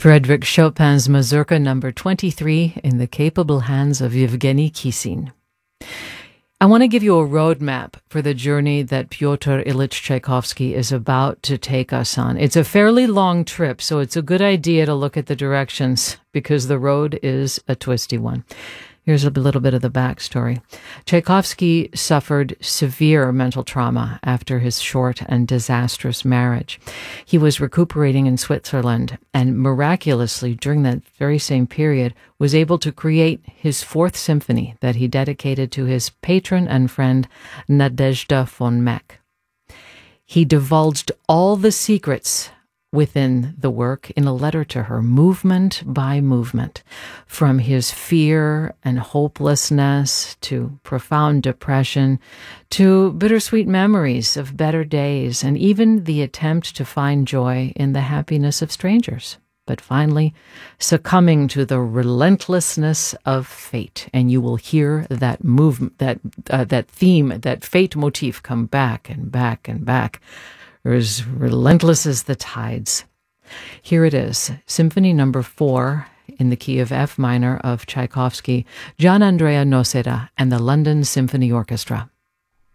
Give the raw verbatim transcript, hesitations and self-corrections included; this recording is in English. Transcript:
Frédéric Chopin's Mazurka number twenty-three in the capable hands of Yevgeny Kissin. I want to give you a roadmap for the journey that Pyotr Ilyich Tchaikovsky is about to take us on. It's a fairly long trip, so it's a good idea to look at the directions because the road is a twisty one. Here's a little bit of the backstory. Tchaikovsky suffered severe mental trauma after his short and disastrous marriage. He was recuperating in Switzerland and miraculously, during that very same period, was able to create his fourth symphony that he dedicated to his patron and friend Nadezhda von Meck. He divulged all the secrets within the work in a letter to her, movement by movement, from his fear and hopelessness to profound depression to bittersweet memories of better days and even the attempt to find joy in the happiness of strangers. But finally, succumbing to the relentlessness of fate, and you will hear that movement, that uh, that theme, that fate motif come back and back and back. Are as relentless as the tides. Here it is, Symphony number four in the key of F minor of Tchaikovsky, Gian Andrea Nocera and the London Symphony Orchestra.